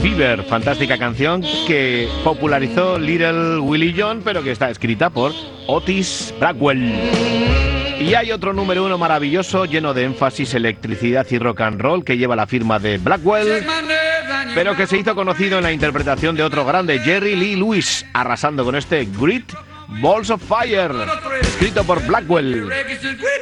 Fever, fantástica canción que popularizó Little Willie John, pero que está escrita por Otis Blackwell. Y hay otro número uno maravilloso, lleno de énfasis, electricidad y rock and roll, que lleva la firma de Blackwell, pero que se hizo conocido en la interpretación de otro grande, Jerry Lee Lewis, arrasando con este Great Balls of Fire, escrito por Blackwell.